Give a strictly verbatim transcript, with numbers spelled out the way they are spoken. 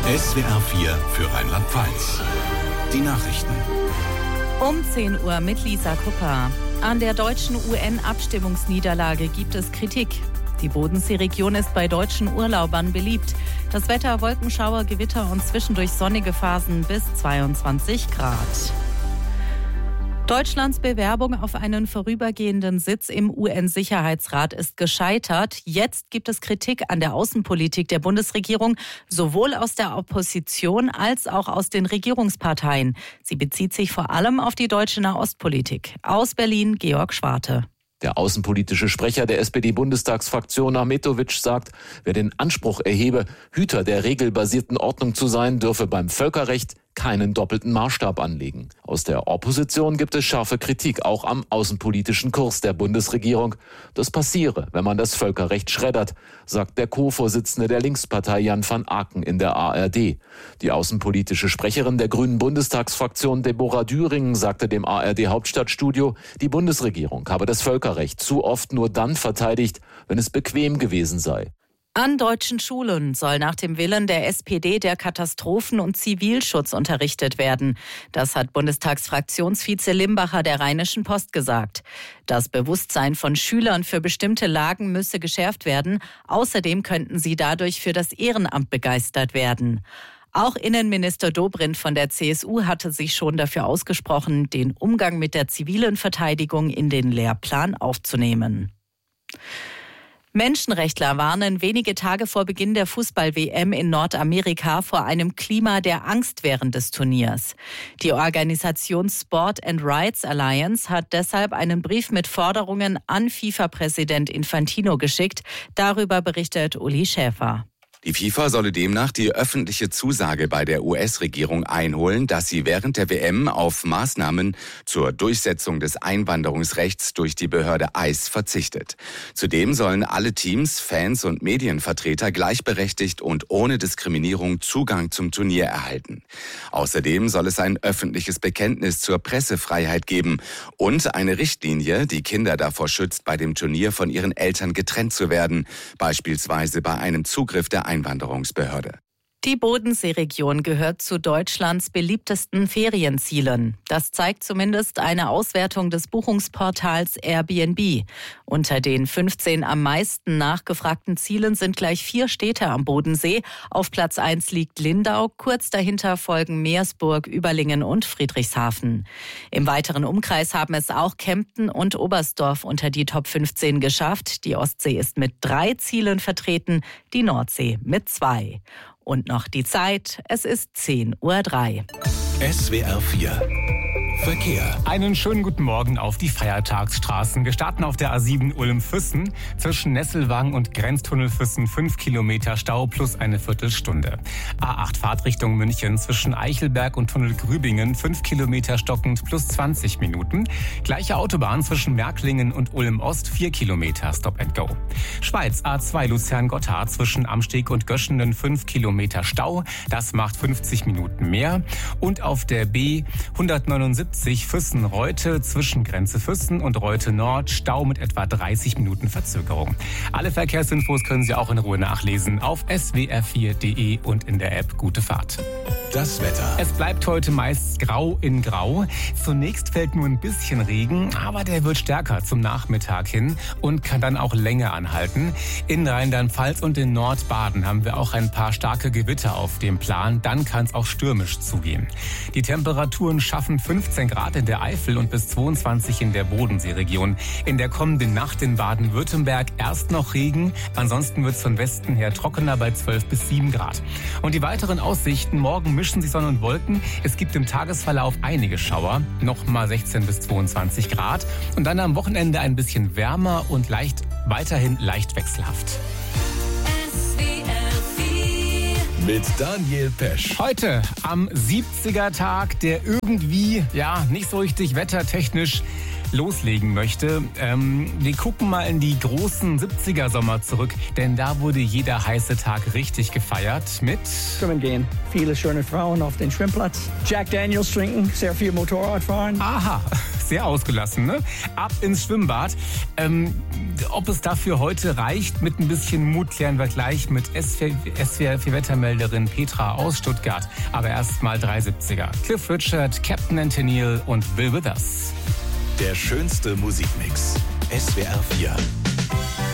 S W R vier für Rheinland-Pfalz. Die Nachrichten. Um zehn Uhr mit Lisa Kupper. An der deutschen U N-Abstimmungsniederlage gibt es Kritik. Die Bodenseeregion ist bei deutschen Urlaubern beliebt. Das Wetter: Wolkenschauer, Gewitter und zwischendurch sonnige Phasen bis zweiundzwanzig Grad. Deutschlands Bewerbung auf einen vorübergehenden Sitz im U N-Sicherheitsrat ist gescheitert. Jetzt gibt es Kritik an der Außenpolitik der Bundesregierung, sowohl aus der Opposition als auch aus den Regierungsparteien. Sie bezieht sich vor allem auf die deutsche Nahostpolitik. Aus Berlin, Georg Schwarte. Der außenpolitische Sprecher der S P D-Bundestagsfraktion Ahmetović sagt, wer den Anspruch erhebe, Hüter der regelbasierten Ordnung zu sein, dürfe beim Völkerrecht keinen doppelten Maßstab anlegen. Aus der Opposition gibt es scharfe Kritik, auch am außenpolitischen Kurs der Bundesregierung. Das passiere, wenn man das Völkerrecht schreddert, sagt der Co-Vorsitzende der Linkspartei Jan van Aken in der A R D. Die außenpolitische Sprecherin der Grünen Bundestagsfraktion Deborah Düring sagte dem A R D-Hauptstadtstudio, die Bundesregierung habe das Völkerrecht zu oft nur dann verteidigt, wenn es bequem gewesen sei. An deutschen Schulen soll nach dem Willen der S P D der Katastrophen- und Zivilschutz unterrichtet werden. Das hat Bundestagsfraktionsvize Limbacher der Rheinischen Post gesagt. Das Bewusstsein von Schülern für bestimmte Lagen müsse geschärft werden. Außerdem könnten sie dadurch für das Ehrenamt begeistert werden. Auch Innenminister Dobrindt von der C S U hatte sich schon dafür ausgesprochen, den Umgang mit der zivilen Verteidigung in den Lehrplan aufzunehmen. Menschenrechtler warnen wenige Tage vor Beginn der Fußball-W M in Nordamerika vor einem Klima der Angst während des Turniers. Die Organisation Sport and Rights Alliance hat deshalb einen Brief mit Forderungen an FIFA-Präsident Infantino geschickt. Darüber berichtet Uli Schäfer. Die FIFA solle demnach die öffentliche Zusage bei der U S-Regierung einholen, dass sie während der W M auf Maßnahmen zur Durchsetzung des Einwanderungsrechts durch die Behörde I C E verzichtet. Zudem sollen alle Teams, Fans und Medienvertreter gleichberechtigt und ohne Diskriminierung Zugang zum Turnier erhalten. Außerdem soll es ein öffentliches Bekenntnis zur Pressefreiheit geben und eine Richtlinie, die Kinder davor schützt, bei dem Turnier von ihren Eltern getrennt zu werden, beispielsweise bei einem Zugriff der Einwanderungsbehörde. Die Bodenseeregion gehört zu Deutschlands beliebtesten Ferienzielen. Das zeigt zumindest eine Auswertung des Buchungsportals Airbnb. Unter den fünfzehn am meisten nachgefragten Zielen sind gleich vier Städte am Bodensee. Auf Platz eins liegt Lindau, kurz dahinter folgen Meersburg, Überlingen und Friedrichshafen. Im weiteren Umkreis haben es auch Kempten und Oberstdorf unter die Top fünfzehn geschafft. Die Ostsee ist mit drei Zielen vertreten, die Nordsee mit zwei. Und noch die Zeit, es ist zehn Uhr drei. S W R vier Verkehr. Einen schönen guten Morgen auf die Feiertagsstraßen. Wir starten auf der A sieben Ulm-Füssen. Zwischen Nesselwang und Grenztunnel Füssen fünf Kilometer Stau plus eine Viertelstunde. A acht Fahrtrichtung München zwischen Eichelberg und Tunnel Grübingen fünf Kilometer stockend plus zwanzig Minuten. Gleiche Autobahn zwischen Märklingen und Ulm-Ost vier Kilometer Stop and Go. Schweiz A zwei Luzern-Gotthard zwischen Amsteg und Göschenen fünf Kilometer Stau. Das macht fünfzig Minuten mehr. Und auf der B hundertneunundsiebzig Füssen-Reute zwischen Grenze Füssen und Reute Nord Stau mit etwa dreißig Minuten Verzögerung. Alle Verkehrsinfos können Sie auch in Ruhe nachlesen auf s w r vier punkt d e und in der App Gute Fahrt. Das Wetter. Es bleibt heute meist grau in grau. Zunächst fällt nur ein bisschen Regen, aber der wird stärker zum Nachmittag hin und kann dann auch länger anhalten. In Rheinland-Pfalz und in Nordbaden haben wir auch ein paar starke Gewitter auf dem Plan. Dann kann es auch stürmisch zugehen. Die Temperaturen schaffen fünfzehn Grad in der Eifel und bis zweiundzwanzig in der Bodenseeregion. In der kommenden Nacht in Baden-Württemberg erst noch Regen. Ansonsten wird es von Westen her trockener bei zwölf bis sieben Grad. Und die weiteren Aussichten: Morgen mischen sich Sonne und Wolken. Es gibt im Tagesverlauf einige Schauer. Nochmal sechzehn bis zweiundzwanzig Grad. Und dann am Wochenende ein bisschen wärmer und leicht, weiterhin leicht wechselhaft. Mit Daniel Pesch. Heute am siebziger Tag, der irgendwie, ja, nicht so richtig wettertechnisch loslegen möchte. Ähm, wir gucken mal in die großen siebziger-Sommer zurück, denn da wurde jeder heiße Tag richtig gefeiert mit... Schwimmen gehen. Viele schöne Frauen auf den Schwimmplatz. Jack Daniels trinken, sehr viel Motorrad fahren. Aha, sehr ausgelassen, ne? Ab ins Schwimmbad. Ähm, ob es dafür heute reicht, mit ein bisschen Mut klären wir gleich mit S W R vier Wettermelderin Petra aus Stuttgart. Aber erst mal drei siebziger. Cliff Richard, Captain Anthony und Bill Withers. Der schönste Musikmix. S W R vier.